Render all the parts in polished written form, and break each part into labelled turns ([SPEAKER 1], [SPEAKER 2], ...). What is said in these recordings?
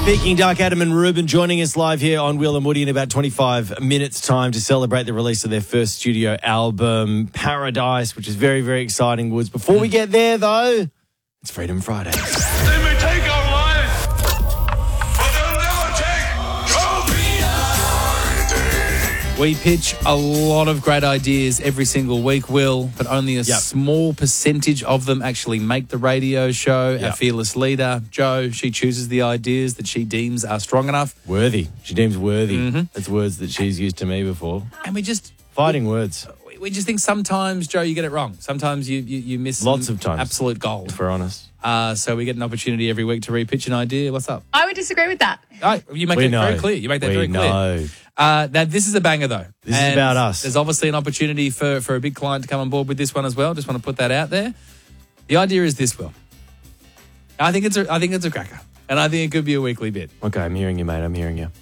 [SPEAKER 1] Speaking Dark Adam and Ruben joining us live here on Will and Woody in about 25 minutes' time to celebrate the release of their first studio album, Paradise, which is very, very exciting, Woods. Before we get there, though, it's Freedom Friday.
[SPEAKER 2] They may take our lives, but they'll never take your freedom.
[SPEAKER 3] We pitch a lot of great ideas every single week, Will, but only a small percentage of them actually make the radio show. Our fearless leader, Jo, she chooses the ideas that she deems are strong enough.
[SPEAKER 1] Worthy. She deems worthy. That's words that she's used to me before.
[SPEAKER 3] And we just...
[SPEAKER 1] Fighting words.
[SPEAKER 3] We just think sometimes, Jo, you get it wrong. Sometimes you miss
[SPEAKER 1] Lots of times.
[SPEAKER 3] Absolute gold.
[SPEAKER 1] If we're honest.
[SPEAKER 3] So we get an opportunity every week to repitch an idea. What's up?
[SPEAKER 4] I would disagree with that.
[SPEAKER 3] Oh, you make
[SPEAKER 1] We
[SPEAKER 3] it
[SPEAKER 1] know.
[SPEAKER 3] very clear. You make that very clear.
[SPEAKER 1] know.
[SPEAKER 3] Now, this is a banger, though.
[SPEAKER 1] This is about us.
[SPEAKER 3] There's obviously an opportunity for a big client to come on board with this one as well. Just want to put that out there. The idea is this, Will. I think it's a cracker, and I think it could be a weekly bit.
[SPEAKER 1] Okay, I'm hearing you, mate. I'm hearing you.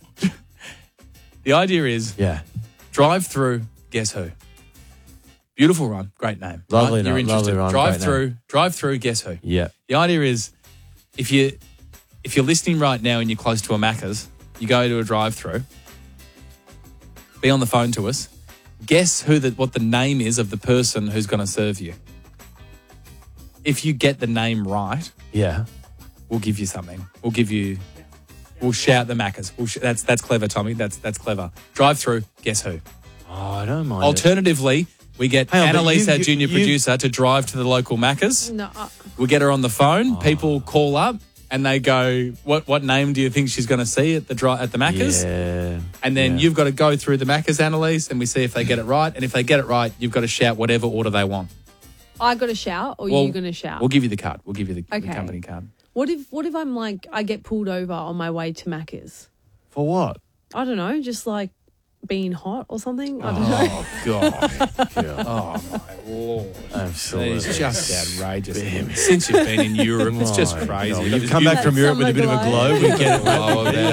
[SPEAKER 3] The idea is drive through. Guess who? Beautiful run, great name.
[SPEAKER 1] Lovely
[SPEAKER 3] right? You're
[SPEAKER 1] name,
[SPEAKER 3] interested.
[SPEAKER 1] lovely run,
[SPEAKER 3] Drive
[SPEAKER 1] great
[SPEAKER 3] through. Drive through. Guess who?
[SPEAKER 1] Yeah.
[SPEAKER 3] The idea is, if you're listening right now and you're close to a Macca's, you go to a drive-through. Be on the phone to us. Guess what the name is of the person who's going to serve you. If you get the name right, we'll give you something. We'll shout the Macca's. That's clever, Tommy. That's clever. Drive through. Guess who?
[SPEAKER 1] Oh, I don't mind.
[SPEAKER 3] Alternatively, we get
[SPEAKER 1] Hang on, but
[SPEAKER 3] Annalise, our junior
[SPEAKER 1] you-
[SPEAKER 3] producer, to drive to the local Macca's.
[SPEAKER 4] No.
[SPEAKER 3] We get her on the phone. People call up and they go, "What name do you think she's going to see at the Macca's?"
[SPEAKER 1] Yeah.
[SPEAKER 3] And then you've got to go through the Macca's, Annalise, and we see if they get it right. And if they get it right, you've got to shout whatever order they want.
[SPEAKER 4] I got to shout, or
[SPEAKER 3] Well,
[SPEAKER 4] you going to shout?
[SPEAKER 3] We'll give you the card. We'll give you the
[SPEAKER 4] Okay.
[SPEAKER 3] company card.
[SPEAKER 4] What if I'm like, I get pulled over on my way to Macca's?
[SPEAKER 1] For what?
[SPEAKER 4] I don't know, just like being hot or something. I don't know.
[SPEAKER 3] Oh, God. Oh, my Lord.
[SPEAKER 1] Absolutely.
[SPEAKER 3] It's just outrageous. Since you've been in Europe, it's just
[SPEAKER 1] My
[SPEAKER 3] crazy.
[SPEAKER 1] God. You've come back from Europe with a bit of a glow. We get it.
[SPEAKER 3] Oh,